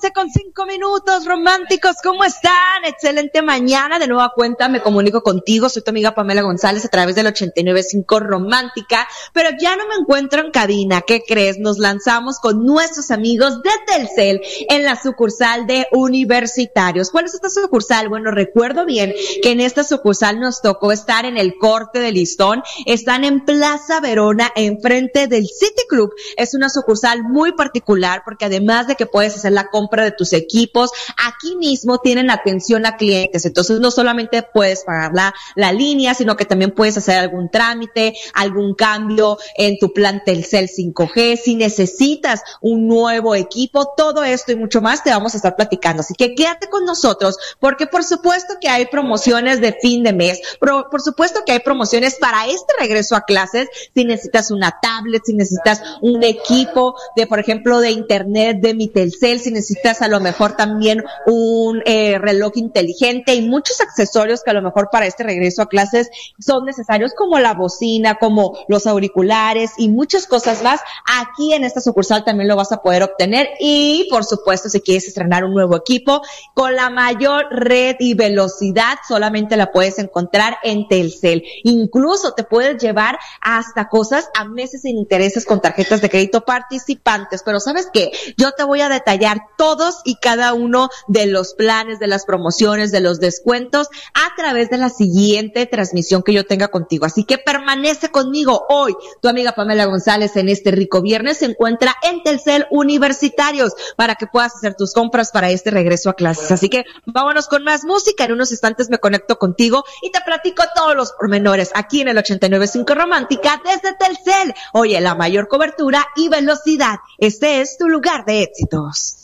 11:05, románticos, ¿cómo están? Excelente mañana, de nueva cuenta me comunico contigo, soy tu amiga Pamela González a través del 89.5 Romántica, pero ya no me encuentro en cabina, ¿qué crees? Nos lanzamos con nuestros amigos de Telcel en la sucursal de Universitarios. ¿Cuál es esta sucursal? Bueno, recuerdo bien que en esta sucursal nos tocó estar en el corte de listón, están en Plaza Verona, enfrente del City Club. Es una sucursal muy particular porque además de que puedes hacer la compra de tus equipos, aquí mismo tienen atención a clientes, entonces no solamente puedes pagar la línea, sino que también puedes hacer algún trámite, algún cambio en tu plan Telcel 5G, si necesitas un nuevo equipo, todo esto y mucho más te vamos a estar platicando, así que quédate con nosotros, porque por supuesto que hay promociones de fin de mes, por supuesto que hay promociones para este regreso a clases, si necesitas una tablet, si necesitas un equipo de, por ejemplo, de internet de mi Telcel, si necesitas a lo mejor también un reloj inteligente y muchos accesorios que a lo mejor para este regreso a clases son necesarios, como la bocina, como los auriculares y muchas cosas más. Aquí en esta sucursal también lo vas a poder obtener y, por supuesto, si quieres estrenar un nuevo equipo con la mayor red y velocidad, solamente la puedes encontrar en Telcel. Incluso te puedes llevar hasta cosas a meses sin intereses con tarjetas de crédito participantes, pero ¿sabes qué? Yo te voy a detallar todos y cada uno de los planes, de las promociones, de los descuentos a través de la siguiente transmisión que yo tenga contigo. Así que permanece conmigo hoy. Tu amiga Pamela González en este rico viernes se encuentra en Telcel Universitarios para que puedas hacer tus compras para este regreso a clases. Así que vámonos con más música. En unos instantes me conecto contigo y te platico todos los pormenores aquí en el 89.5 Romántica desde Telcel. Oye, la mayor cobertura y velocidad. Este es tu lugar de éxitos.